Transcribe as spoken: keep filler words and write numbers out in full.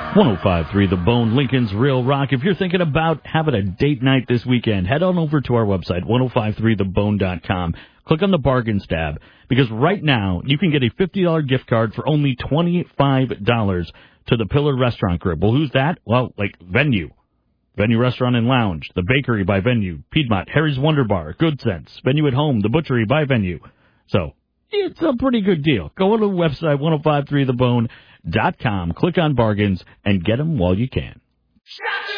one oh five point three The Bone, Lincoln's Real Rock. If you're thinking about having a date night this weekend, head on over to our website, ten fifty-three the bone dot com. Click on the bargains tab, because right now you can get a fifty dollars gift card for only twenty-five dollars to the Pillar Restaurant Group. Well, who's that? Well, like Venue. Venue Restaurant and Lounge, The Bakery by Venue, Piedmont, Harry's Wonder Bar, Good Sense, Venue at Home, The Butchery by Venue. So, it's a pretty good deal. Go to the website, ten fifty-three the bone dot com, click on bargains, and get them while you can.